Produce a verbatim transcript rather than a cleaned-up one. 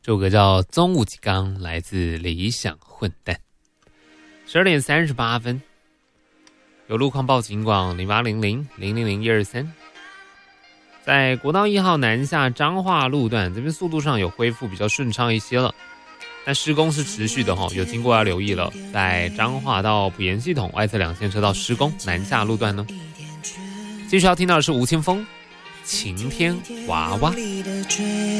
这首歌叫《宗武吉刚》，来自理想混蛋。十二点三十八分，有路况报警广零八零零零零零一二三。在国道一号南下彰化路段，这边速度上有恢复比较顺畅一些了，但施工是持续的哈，有经过要留意了。在彰化到埔盐系统外侧两线车道施工，南下路段呢。继续要听到的是吴青峰《晴天娃娃》。